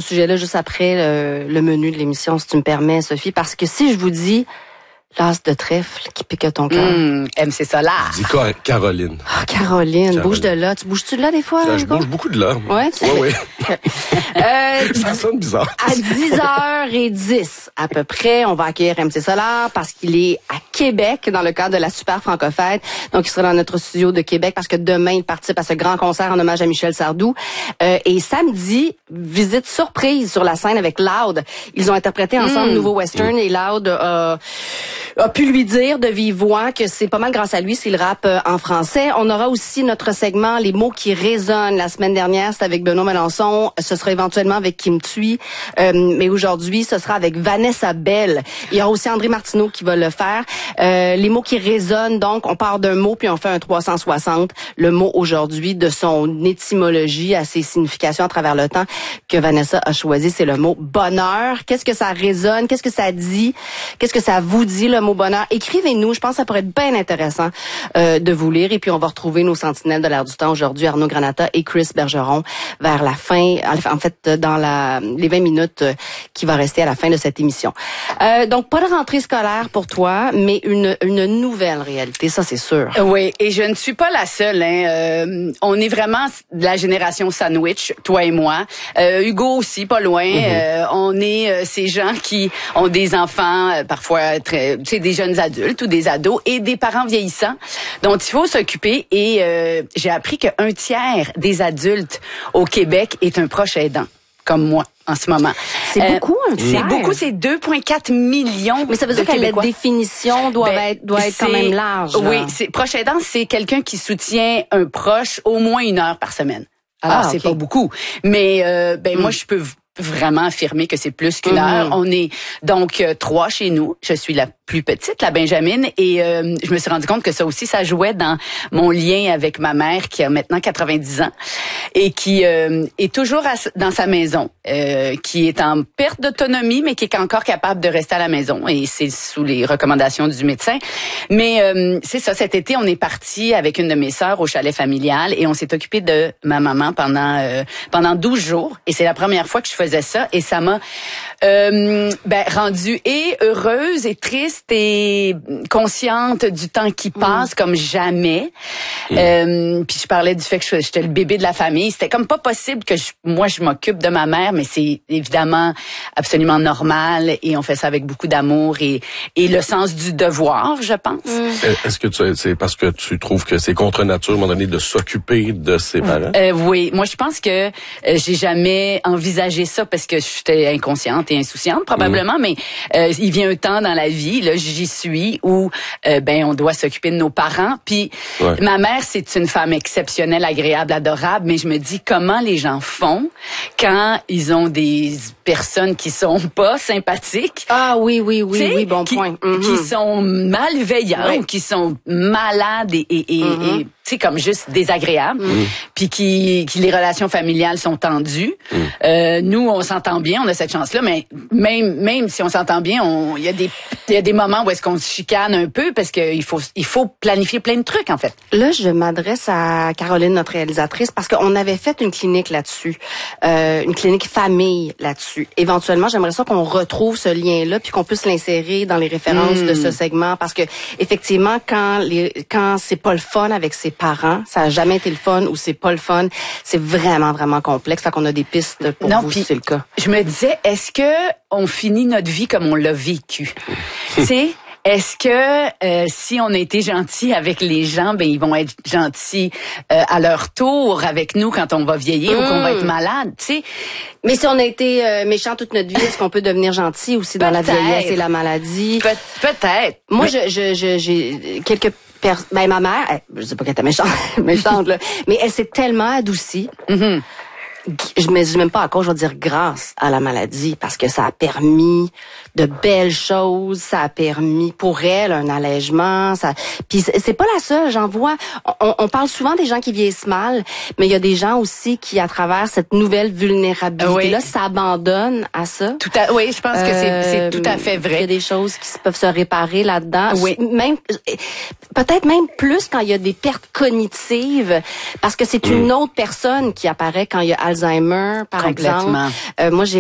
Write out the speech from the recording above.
sujet-là juste après le menu de l'émission, si tu me permets, Sophie, parce que si je vous dis l'as de trèfle qui pique ton cœur. MC Solar. Dis Caroline. Ah, Caroline, bouge de là. Tu bouges-tu de là des fois? Je bouge beaucoup de là. Ouais. Oui. Ça sonne bizarre. À 10h10 à peu près, on va accueillir MC Solar parce qu'il est à Québec dans le cadre de la Super Franco-Fête. Donc, il sera dans notre studio de Québec parce que demain, il participe à ce grand concert en hommage à Michel Sardou. Et samedi, visite surprise sur la scène avec Loud. Ils ont interprété ensemble Nouveau Western et Loud a pu lui dire de vive voix que c'est pas mal grâce à lui s'il rappe en français. On aura aussi notre segment Les mots qui résonnent. La semaine dernière, c'était avec Benoît Melançon. Ce sera éventuellement avec Kim Thuy. Mais aujourd'hui, ce sera avec Vanessa Bell. Il y aura aussi André Martineau qui va le faire. Les mots qui résonnent, donc, on part d'un mot puis on fait un 360. Le mot aujourd'hui, de son étymologie à ses significations à travers le temps que Vanessa a choisi, c'est le mot bonheur. Qu'est-ce que ça résonne? Qu'est-ce que ça dit? Qu'est-ce que ça vous dit, le mot bonheur? Écrivez-nous. Je pense que ça pourrait être bien intéressant de vous lire. Et puis, on va retrouver nos sentinelles de l'air du temps aujourd'hui, Arnaud Granata et Chris Bergeron, vers la fin, en fait, dans les 20 minutes qui va rester à la fin de cette émission. Donc, pas de rentrée scolaire pour toi, mais une nouvelle réalité, ça, c'est sûr. Oui, et je ne suis pas la seule. On est vraiment de la génération sandwich, toi et moi. Hugo aussi, pas loin. On est ces gens qui ont des enfants, parfois des jeunes adultes ou des ados et des parents vieillissants dont il faut s'occuper. Et j'ai appris qu'un tiers des adultes au Québec est un proche aidant, comme moi en ce moment. C'est beaucoup, un tiers. C'est beaucoup, c'est 2,4 millions. Mais ça veut dire que la définition doit être quand même large. Là. Oui, proche aidant, c'est quelqu'un qui soutient un proche au moins 1 heure par semaine. Alors, c'est pas beaucoup. Mais moi, je peux vraiment affirmer que c'est plus qu'1 heure. On est donc 3 chez nous. Je suis la plus petite, la Benjamine, et je me suis rendu compte que ça aussi, ça jouait dans mon lien avec ma mère qui a maintenant 90 ans et qui est toujours dans sa maison, qui est en perte d'autonomie, mais qui est encore capable de rester à la maison, et c'est sous les recommandations du médecin. Mais c'est ça, cet été, on est parti avec une de mes sœurs au chalet familial et on s'est occupé de ma maman pendant 12 jours, et c'est la première fois que je faisais ça, et ça m'a rendue et heureuse et triste et consciente du temps qui passe comme jamais. Puis je parlais du fait que j'étais le bébé de la famille. C'était comme pas possible que moi je m'occupe de ma mère, mais c'est évidemment absolument normal, et on fait ça avec beaucoup d'amour et le sens du devoir, je pense. Est-ce que c'est parce que tu trouves que c'est contre nature à un moment donné de s'occuper de ses parents? Oui, moi je pense que j'ai jamais envisagé ça parce que j'étais inconsciente et insouciante probablement, mais il vient un temps dans la vie, là j'y suis, où on doit s'occuper de nos parents. Puis ma mère, c'est une femme exceptionnelle, agréable, adorable, mais je me dis comment les gens font quand ils ont des personnes qui sont pas sympathiques. Ah oui, bon point. Qui sont malveillants, qui sont malades et tu sais, comme juste désagréables, puis qui les relations familiales sont tendues. Nous, on s'entend bien, on a cette chance-là, mais même si on s'entend bien, il y a des moments où est-ce qu'on se chicane un peu parce qu'il faut planifier plein de trucs, en fait. Là, je m'adresse à Caroline, notre réalisatrice, parce qu'on avait fait une clinique là-dessus, une clinique famille là-dessus. Éventuellement, j'aimerais ça qu'on retrouve ce lien-là puis qu'on puisse l'insérer dans les références de ce segment, parce que effectivement, quand c'est pas le fun avec ses parents, ça a jamais été le fun, ou c'est pas le fun, c'est vraiment, vraiment complexe. Fait qu'on a des pistes pour vous, si c'est le cas. Je me disais, est-ce que on finit notre vie comme on l'a vécu? Tu sais? Est-ce que si on a été gentil avec les gens, ils vont être gentils à leur tour avec nous quand on va vieillir ou qu'on va être malade, tu sais? Mais si on a été méchant toute notre vie, est-ce qu'on peut devenir gentil aussi dans la vieillesse et la maladie? Peut-être. Moi, j'ai quelques ma mère, je sais pas qu'elle était méchante là, mais elle s'est tellement adoucie. Je me dis même pas à quoi je vais dire grâce à la maladie, parce que ça a permis de belles choses, ça a permis pour elle un allègement, puis c'est pas la seule, j'en vois, on parle souvent des gens qui vieillissent mal, mais il y a des gens aussi qui, à travers cette nouvelle vulnérabilité-là, s'abandonnent à ça. Oui, je pense que c'est tout à fait vrai. Il y a des choses qui peuvent se réparer là-dedans. Oui. Peut-être même plus quand il y a des pertes cognitives, parce que c'est une autre personne qui apparaît quand il y a Alzheimer, par exemple. Moi,